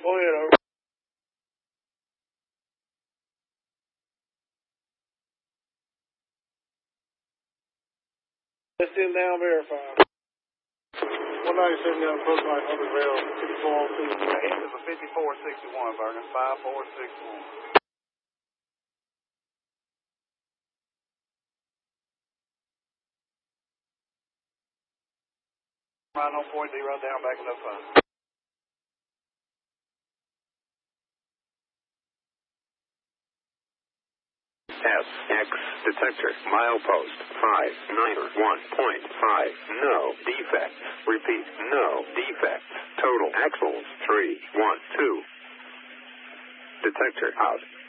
Go ahead, over. Let's sit down, verify. 197 down, approach line, other rail, 5402. This is a 5461, Bergen, 5461. Right on point, D, run down, backing up 5. SX detector, milepost 591.5, no defect. Repeat, no defect. Total axles 312. Detector out.